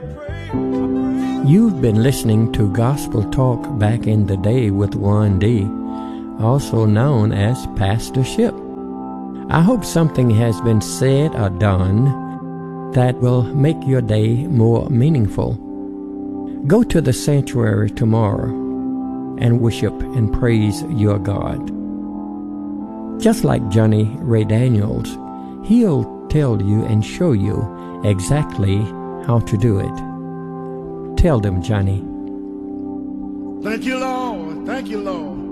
You've been listening to Gospel Talk Back in the Day with Warren D., also known as Pastorship. I hope something has been said or done that will make your day more meaningful. Go to the sanctuary tomorrow and worship and praise your God. Just like Johnny Ray Daniels, he'll tell you and show you exactly how to do it. Tell them, Johnny. Thank you, Lord. Thank you, Lord.